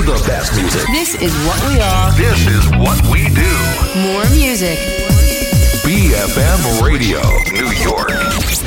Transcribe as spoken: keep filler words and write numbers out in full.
the best music. This is what we are. This is what we do. More music. B F M Radio, New York.